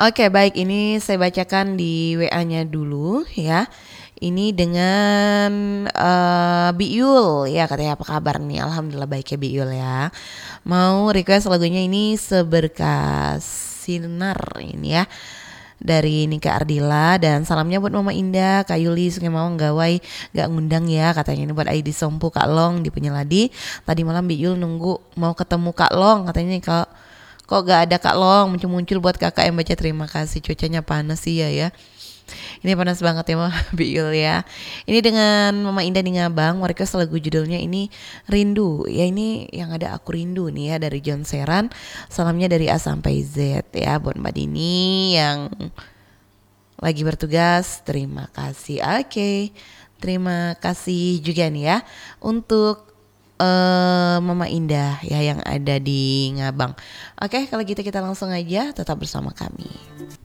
Oke, baik, ini saya bacakan di WA-nya dulu ya. Ini dengan Biul ya, katanya apa kabar nih? Alhamdulillah baik ya Biul ya. Mau request lagunya ini Seberkas Sinar ini ya, dari Nika Ardila, dan salamnya buat Mama Indah, Kak Yuli, Sungai Mawang, Gawai gak ngundang ya, katanya ini buat ID Sompu Kak Long di Penyeladi. Tadi malam Biul nunggu mau ketemu Kak Long, katanya nih, kok gak ada Kak Long muncul-muncul buat kakak yang baca. Terima kasih, cuacanya panas sih ya. Ini panas banget ya Mama Biul ya. Ini dengan Mama Indah di Ngabang, request lagu judulnya ini Rindu. Ya ini yang ada Aku Rindu nih ya, dari John Seran. Salamnya dari A sampai Z ya buat Mbak Dini yang lagi bertugas. Terima kasih. Oke. Terima kasih juga nih ya untuk Mama Indah ya yang ada di Ngabang. Oke, kalau gitu kita langsung aja tetap bersama kami.